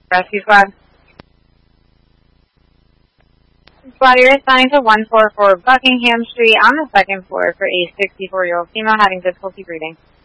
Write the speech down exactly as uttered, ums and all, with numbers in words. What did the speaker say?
Rescue Squad. Squad, you're assigned to one four four Buckingham Street on the second floor for a sixty-four-year-old female having difficulty breathing.